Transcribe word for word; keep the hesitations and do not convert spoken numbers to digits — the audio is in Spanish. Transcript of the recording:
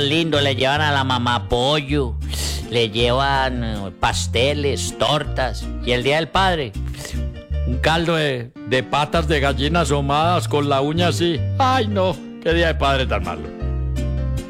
lindo, le llevan a la mamá pollo, le llevan eh, pasteles, tortas. Y el Día del Padre, Un caldo de, de patas de gallinas ahumadas con la uña así. Ay, no, qué día de padre tan malo.